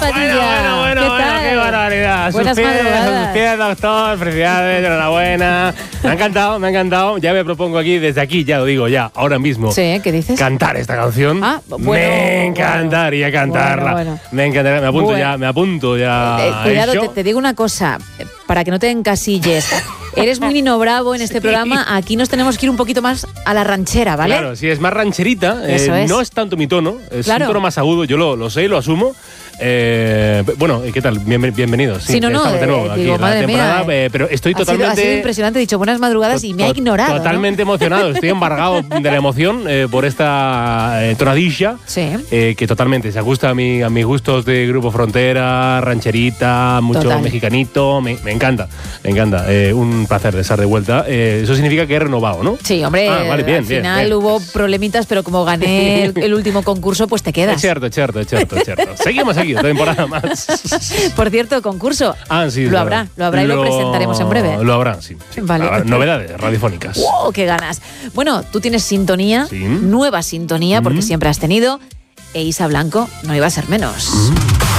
Padilla. Bueno, qué barbaridad. Buenas madrugadas. Usted, doctor, felicidades, enhorabuena. Me ha encantado. Ya me propongo aquí, desde aquí, ya lo digo, ya, ahora mismo. Sí, ¿qué dices? Cantar esta canción. Me encantaría cantarla. Bueno. Me encantaría, me apunto ya. Cuidado, te digo una cosa, para que no te encasilles. Eres muy Nino Bravo en este programa, aquí nos tenemos que ir un poquito más a la ranchera, ¿vale? Claro, sí, es más rancherita, Eso es. no es tanto mi tono, es Claro. un tono más agudo, yo lo sé y lo asumo. Bueno, ¿qué tal? Bienvenidos. Sí, no, estamos de nuevo aquí digo, en la madre temporada, mía, pero estoy totalmente... Ha sido impresionante, he dicho buenas madrugadas y me ha ignorado. Totalmente emocionado, estoy embargado de la emoción por esta tonadilla, que totalmente se ajusta a mis gustos de Grupo Frontera, rancherita, mucho mexicanito, me encanta. Un placer de estar de vuelta. Eso significa que he renovado, ¿no? Sí, hombre, vale, bien, al final bien. hubo problemitas, pero como gané el último concurso, pues te quedas. Es cierto. Seguimos aquí, otra temporada más. Por cierto, concurso. Sí, lo habrá y lo presentaremos en breve. Lo habrá, sí. Vale. Novedades radiofónicas. ¡Wow! ¡Qué ganas! Bueno, tú tienes sintonía, nueva sintonía, porque siempre has tenido, e Isa Blanco no iba a ser menos.